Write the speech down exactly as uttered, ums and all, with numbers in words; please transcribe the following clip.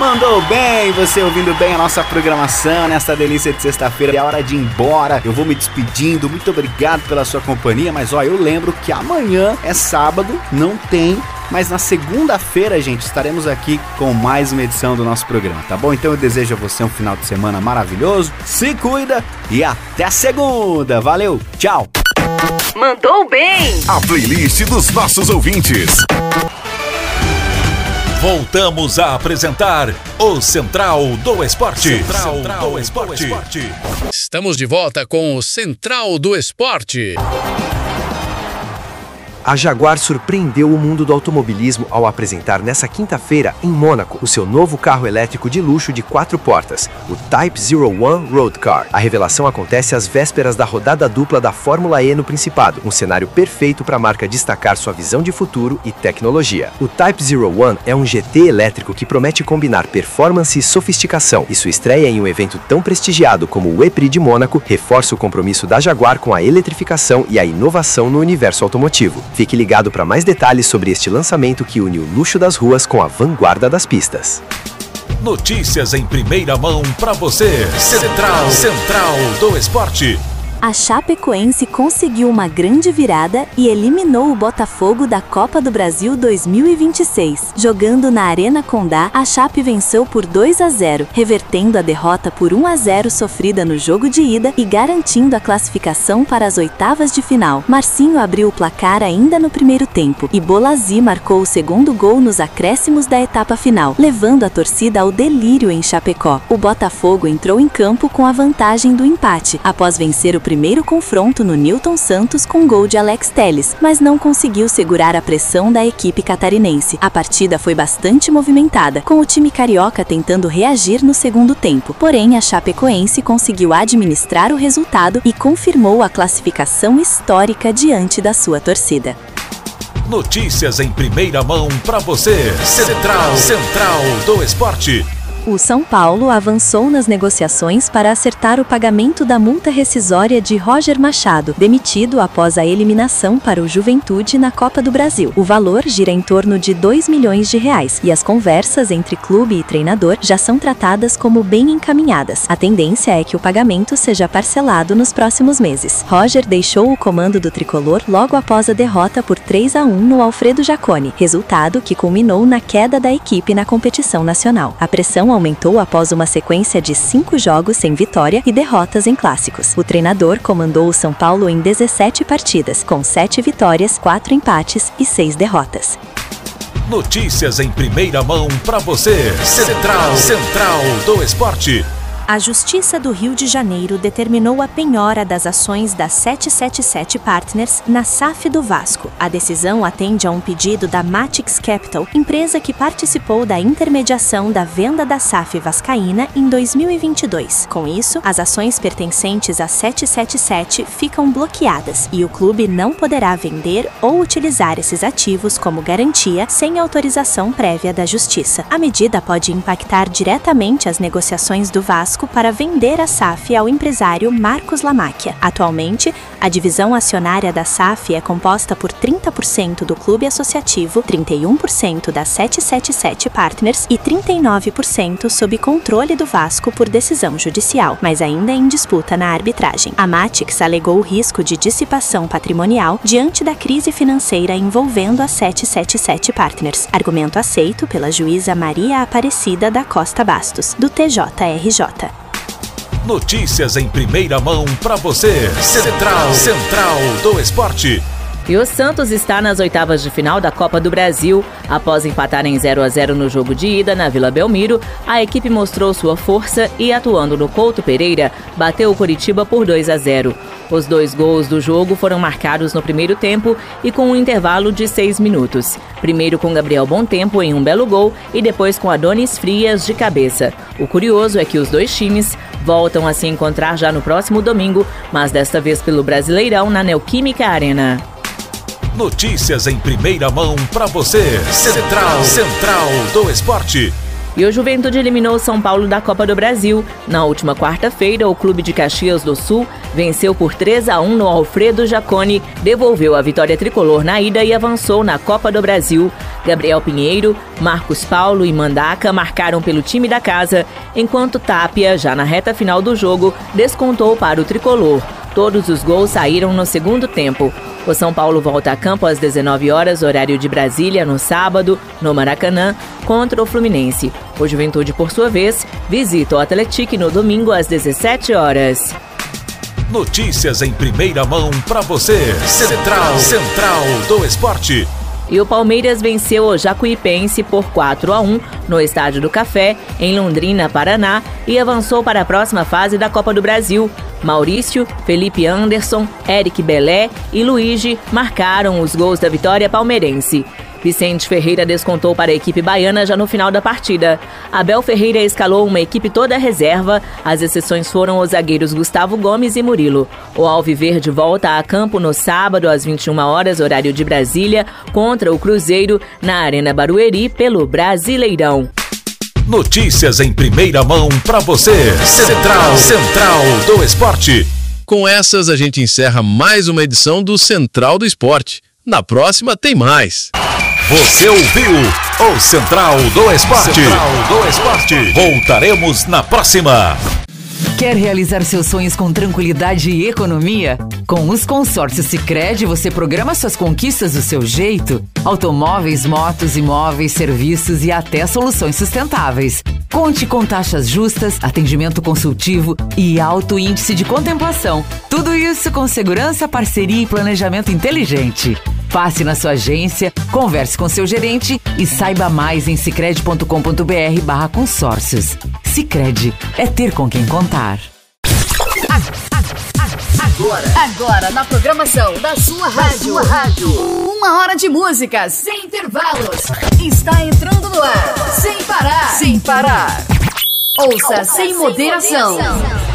Mandou bem, você ouvindo bem a nossa programação nessa delícia de sexta-feira. É hora de ir embora, eu vou me despedindo. Muito obrigado pela sua companhia, mas ó, eu lembro que amanhã é sábado, não tem, mas na segunda-feira, gente, estaremos aqui com mais uma edição do nosso programa, tá bom? Então eu desejo a você um final de semana maravilhoso, se cuida e até segunda. Valeu, tchau! Mandou bem! A playlist dos nossos ouvintes. Voltamos a apresentar o Central do Esporte. Central, Central do, Esporte. do Esporte. Estamos de volta com o Central do Esporte. A Jaguar surpreendeu o mundo do automobilismo ao apresentar nessa quinta-feira, em Mônaco, o seu novo carro elétrico de luxo de quatro portas, o Type zero one Road Car. A revelação acontece às vésperas da rodada dupla da Fórmula E no Principado, um cenário perfeito para a marca destacar sua visão de futuro e tecnologia. O Type zero one é um G T elétrico que promete combinar performance e sofisticação, e sua estreia em um evento tão prestigiado como o E-Prix de Mônaco reforça o compromisso da Jaguar com a eletrificação e a inovação no universo automotivo. Fique ligado para mais detalhes sobre este lançamento que une o luxo das ruas com a vanguarda das pistas. Notícias em primeira mão para você. Central, Central do Esporte. A Chapecoense conseguiu uma grande virada e eliminou o Botafogo da Copa do Brasil dois mil e vinte e seis. Jogando na Arena Condá, a Chape venceu por dois a zero, revertendo a derrota por um a zero sofrida no jogo de ida e garantindo a classificação para as oitavas de final. Marcinho abriu o placar ainda no primeiro tempo e Bolazzi marcou o segundo gol nos acréscimos da etapa final, levando a torcida ao delírio em Chapecó. O Botafogo entrou em campo com a vantagem do empate, após vencer o primeiro confronto no Newton Santos com gol de Alex Telles, mas não conseguiu segurar a pressão da equipe catarinense. A partida foi bastante movimentada, com o time carioca tentando reagir no segundo tempo. Porém, a Chapecoense conseguiu administrar o resultado e confirmou a classificação histórica diante da sua torcida. Notícias em primeira mão para você. Central, Central do Esporte. O São Paulo avançou nas negociações para acertar o pagamento da multa rescisória de Roger Machado, demitido após a eliminação para o Juventude na Copa do Brasil. O valor gira em torno de dois milhões de reais e as conversas entre clube e treinador já são tratadas como bem encaminhadas. A tendência é que o pagamento seja parcelado nos próximos meses. Roger deixou o comando do tricolor logo após a derrota por três a um no Alfredo Jaconi, resultado que culminou na queda da equipe na competição nacional. A pressão aumentou após uma sequência de cinco jogos sem vitória e derrotas em clássicos. O treinador comandou o São Paulo em dezessete partidas, com sete vitórias, quatro empates e seis derrotas. Notícias em primeira mão para você. Central, Central do Esporte. A Justiça do Rio de Janeiro determinou a penhora das ações da setecentos e setenta e sete Partners na S A F do Vasco. A decisão atende a um pedido da Matix Capital, empresa que participou da intermediação da venda da S A F vascaína em dois mil e vinte e dois. Com isso, as ações pertencentes à setecentos e setenta e sete ficam bloqueadas e o clube não poderá vender ou utilizar esses ativos como garantia sem autorização prévia da Justiça. A medida pode impactar diretamente as negociações do Vasco para vender a S A F ao empresário Marcos Lamáquia. Atualmente, a divisão acionária da S A F é composta por trinta por cento do clube associativo, trinta e um por cento da setecentos e setenta e sete Partners e trinta e nove por cento sob controle do Vasco por decisão judicial, mas ainda em disputa na arbitragem. A Matix alegou o risco de dissipação patrimonial diante da crise financeira envolvendo a setecentos e setenta e sete Partners, argumento aceito pela juíza Maria Aparecida da Costa Bastos, do T J R J. Notícias em primeira mão para você. Central, Central do Esporte. E o Santos está nas oitavas de final da Copa do Brasil. Após empatar em zero a zero no jogo de ida na Vila Belmiro, a equipe mostrou sua força e, atuando no Couto Pereira, bateu o Coritiba por dois a zero. Os dois gols do jogo foram marcados no primeiro tempo e com um intervalo de seis minutos. Primeiro com Gabriel Bontempo em um belo gol e depois com Adonis Frias de cabeça. O curioso é que os dois times voltam a se encontrar já no próximo domingo, mas desta vez pelo Brasileirão na Neoquímica Arena. Notícias em primeira mão para você. Central, Central do Esporte. E o Juventude eliminou o São Paulo da Copa do Brasil. Na última quarta-feira, o Clube de Caxias do Sul venceu por três a um no Alfredo Jaconi, devolveu a vitória tricolor na ida e avançou na Copa do Brasil. Gabriel Pinheiro, Marcos Paulo e Mandaca marcaram pelo time da casa, enquanto Tapia, já na reta final do jogo, descontou para o tricolor. Todos os gols saíram no segundo tempo. O São Paulo volta a campo às dezenove horas, horário de Brasília, no sábado, no Maracanã, contra o Fluminense. O Juventude, por sua vez, visita o Atlético no domingo às dezessete horas. Notícias em primeira mão para você. Central, Central do Esporte. E o Palmeiras venceu o Jacuipense por quatro a um no Estádio do Café, em Londrina, Paraná, e avançou para a próxima fase da Copa do Brasil. Maurício, Felipe Anderson, Eric Belé e Luigi marcaram os gols da vitória palmeirense. Vicente Ferreira descontou para a equipe baiana já no final da partida. Abel Ferreira escalou uma equipe toda reserva. As exceções foram os zagueiros Gustavo Gomes e Murilo. O Alviverde volta a campo no sábado às vinte e uma horas, horário de Brasília, contra o Cruzeiro na Arena Barueri pelo Brasileirão. Notícias em primeira mão para você. Central, Central do Esporte. Com essas, a gente encerra mais uma edição do Central do Esporte. Na próxima tem mais. Você ouviu o Central do Esporte. Central do Esporte. Voltaremos na próxima. Quer realizar seus sonhos com tranquilidade e economia? Com os consórcios Sicredi, você programa suas conquistas do seu jeito. Automóveis, motos, imóveis, serviços e até soluções sustentáveis. Conte com taxas justas, atendimento consultivo e alto índice de contemplação. Tudo isso com segurança, parceria e planejamento inteligente. Passe na sua agência, converse com seu gerente e saiba mais em sicredi.com.br barra consórcios. Sicredi, é ter com quem contar. Agora, agora na programação da sua rádio. Sua rádio. Uma hora de música sem intervalos. Está entrando no ar, sem parar. Sem parar. Ouça sem moderação.